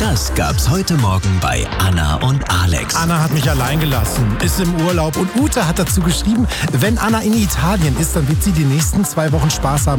Das gab's heute Morgen bei Anna und Alex. Anna hat mich allein gelassen, ist im Urlaub und Ute hat dazu geschrieben, wenn Anna in Italien ist, dann wird sie die nächsten 2 Wochen Spaß haben